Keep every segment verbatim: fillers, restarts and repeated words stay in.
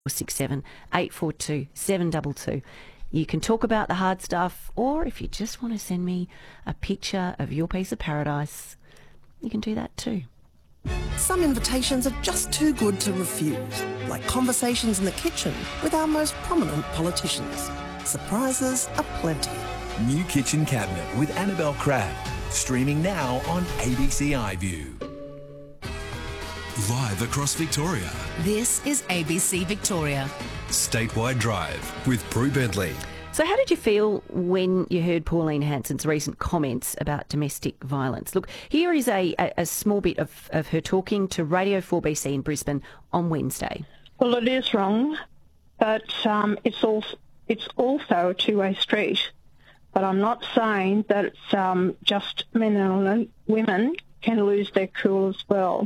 six seven eight four two seven two two. You can talk about the hard stuff, or if you just want to send me a picture of your piece of paradise, you can do that too. Some invitations are just too good to refuse, like conversations in the kitchen with our most prominent politicians. Surprises are plenty. New Kitchen Cabinet with Annabelle Crabb, streaming now on A B C iView. Live across Victoria. This is A B C Victoria. Statewide Drive with Prue Bentley. So how did you feel when you heard Pauline Hanson's recent comments about domestic violence? Look, here is a, a, a small bit of, of her talking to Radio four B C in Brisbane on Wednesday. Well, it is wrong, but um, it's, also, it's also a two-way street. But I'm not saying that it's um, just men and women can lose their cool as well.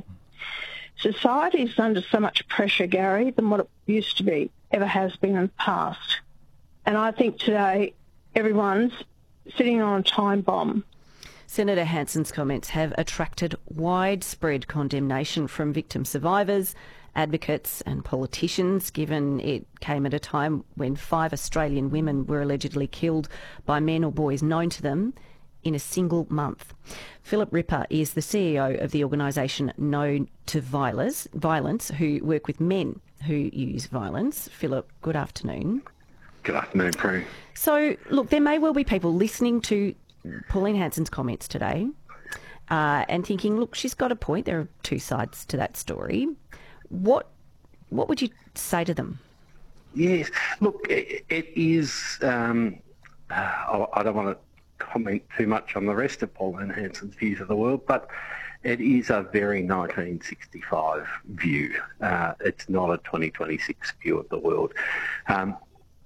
Society is under so much pressure, Gary, than what it used to be, ever has been in the past. And I think today everyone's sitting on a time bomb. Senator Hanson's comments have attracted widespread condemnation from victim survivors, advocates and politicians, given it came at a time when five Australian women were allegedly killed by men or boys known to them in a single month. Philip Ripper is the C E O of the organisation No to Violence, Violence, who work with men who use violence. Philip, good afternoon. Good afternoon, Prue. So, look, there may well be people listening to Pauline Hanson's comments today uh, and thinking, look, she's got a point. There are two sides to that story. What what would you say to them? Yes, look, it, it is, um, I, I don't want to comment too much on the rest of Pauline Hanson's views of the world, but it is a very nineteen sixty-five view. Uh, it's not a twenty twenty-six view of the world. Um,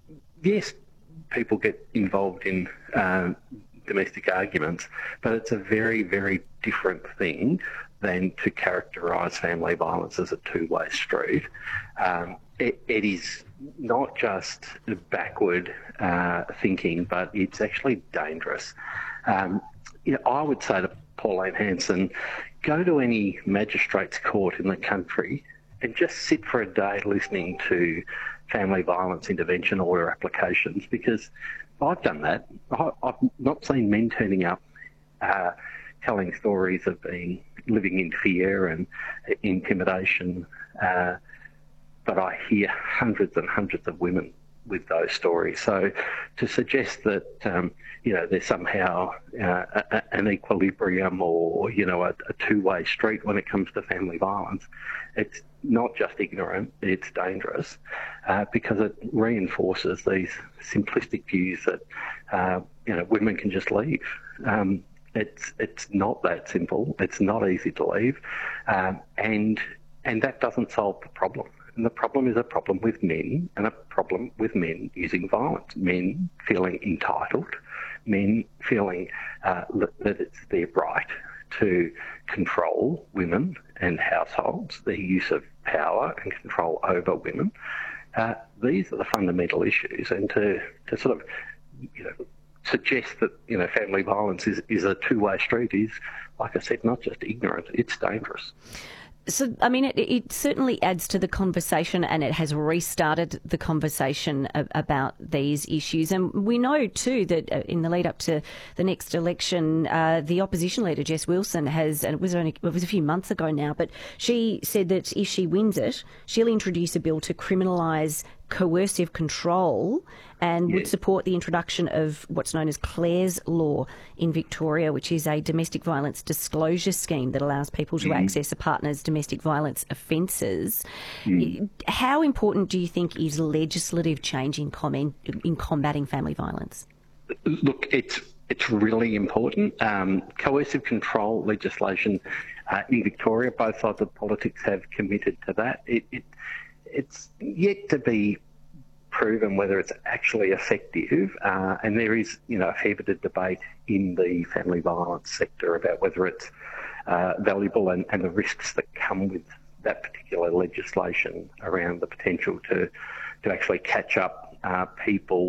yes, people get involved in um, domestic arguments, but it's a very, very different thing than to characterise family violence as a two-way street. Um, it, it is not just backward uh, thinking, but it's actually dangerous. Um, you know, I would say to Pauline Hanson, go to any magistrate's court in the country and just sit for a day listening to family violence intervention order applications, because I've done that. I, I've not seen men turning up uh, telling stories of being living in fear and intimidation, uh, but I hear hundreds and hundreds of women with those stories. So to suggest that um, you know there's somehow uh, a, an equilibrium or you know a, a two-way street when it comes to family violence, it's not just ignorant, it's dangerous uh, because it reinforces these simplistic views that uh, you know women can just leave. Um, it's it's not that simple. It's not easy to leave, um, and and that doesn't solve the problem. And the problem is a problem with men and a problem with men using violence. Men feeling entitled, men feeling uh, that it's their right to control women and households, their use of power and control over women. Uh, these are the fundamental issues, and to, to sort of you know, suggest that you know family violence is, is a two-way street is, like I said, not just ignorant, it's dangerous. So, I mean, it, it certainly adds to the conversation, and it has restarted the conversation about these issues. And we know, too, that in the lead up to the next election, uh, the opposition leader, Jess Wilson, has, and it was only it was a few months ago now, but she said that if she wins it, she'll introduce a bill to criminalise coercive control and would support the introduction of what's known as Clare's Law in Victoria, which is a domestic violence disclosure scheme that allows people to mm. access a partner's domestic violence offences. Mm. How important do you think is legislative change in, comment, in combating family violence? Look, it's it's really important. Um, coercive control legislation uh, in Victoria, both sides of politics have committed to that. It, it It's yet to be proven whether it's actually effective, uh, and there is, you know, a fair bit of debate in the family violence sector about whether it's uh, valuable and, and the risks that come with that particular legislation around the potential to to actually catch up uh, people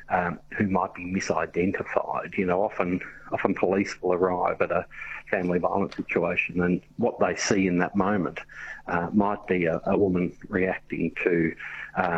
um, who might be misidentified. You know, often often police will arrive at a family violence situation, and what they see in that moment uh, might be a, a woman reacting to um,